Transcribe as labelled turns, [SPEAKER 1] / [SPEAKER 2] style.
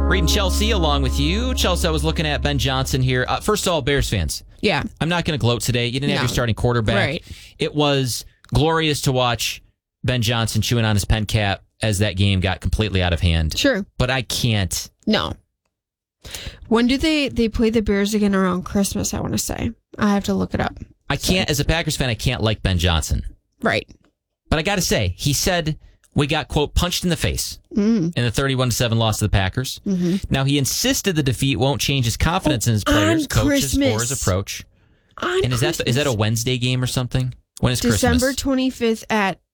[SPEAKER 1] Reading Chelsea along with you. Chelsea, I was looking at Ben Johnson here. First of all, Bears fans.
[SPEAKER 2] Yeah.
[SPEAKER 1] I'm not going to gloat today. You didn't have your starting quarterback.
[SPEAKER 2] Right.
[SPEAKER 1] It was glorious to watch Ben Johnson chewing on his pen cap as that game got completely out of hand.
[SPEAKER 2] Sure.
[SPEAKER 1] But I can't.
[SPEAKER 2] No. When do they play the Bears again around Christmas, I want to say? I have to look it up.
[SPEAKER 1] I can't, as a Packers fan, I can't like Ben Johnson.
[SPEAKER 2] Right.
[SPEAKER 1] But I got to say, he said we got, quote, punched in the face in the 31-7 loss to the Packers. Mm-hmm. Now, he insisted the defeat won't change his confidence in his players, coaches, or his approach. And is that a Wednesday game or something? When is
[SPEAKER 2] December
[SPEAKER 1] Christmas?
[SPEAKER 2] December 25th at